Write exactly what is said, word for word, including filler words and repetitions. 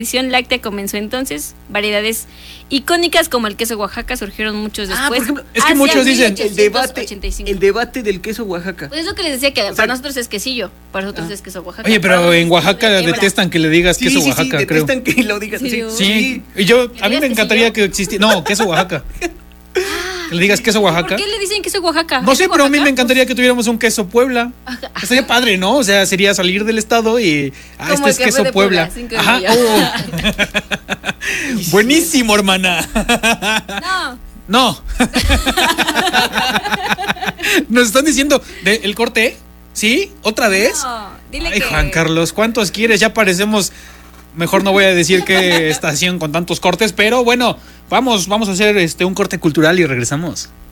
tradición láctea comenzó entonces. Variedades icónicas como el queso Oaxaca surgieron muchos después. Ah, por ejemplo, es que muchos dicen el debate, el debate del queso Oaxaca. Pues es lo que les decía, que o para sea, nosotros es quesillo, para nosotros ah. es queso Oaxaca. Oye, pero en Oaxaca detestan que le digas sí, queso sí, Oaxaca, sí, creo. detestan que lo digas. Sí, sí. sí. sí. Y yo, a mí me encantaría quesillo? que existiera. No, queso Oaxaca. Que le digas queso Oaxaca. ¿Por qué le dicen queso Oaxaca? No sé, pero a mí me encantaría que tuviéramos un queso Puebla. Estaría padre, ¿no? O sea, sería salir del estado y ah, este es queso Puebla. Puebla Ajá. Oh. Buenísimo, hermana. No. No. Nos están diciendo de, el corte, ¿sí? ¿Otra vez? No, dile Ay, que... Juan Carlos, ¿cuántos quieres? Ya parecemos. Mejor no voy a decir qué estación con tantos cortes, pero bueno, vamos, vamos a hacer este un corte cultural y regresamos.